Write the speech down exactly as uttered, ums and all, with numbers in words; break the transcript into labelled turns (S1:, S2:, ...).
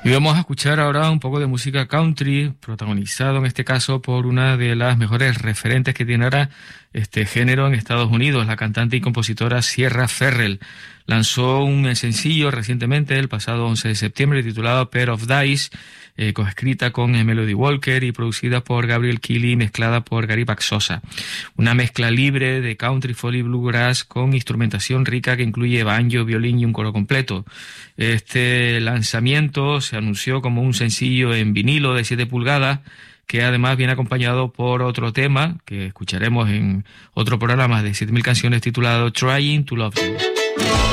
S1: Y vamos a escuchar ahora un poco de música country, protagonizado en este caso por una de las mejores referentes que tiene ahora este género en Estados Unidos, la cantante y compositora Sierra Ferrell. Lanzó un sencillo recientemente, el pasado once de septiembre, titulado Pair of Dice, eh, coescrita con Melody Walker y producida por Gabriel Keeley y mezclada por Gary Paxosa. Una mezcla libre de country, folk y bluegrass con instrumentación rica que incluye banjo, violín y un coro completo. Este lanzamiento se anunció como un sencillo en vinilo de siete pulgadas, que además viene acompañado por otro tema que escucharemos en otro programa de siete mil canciones titulado Trying to Love You.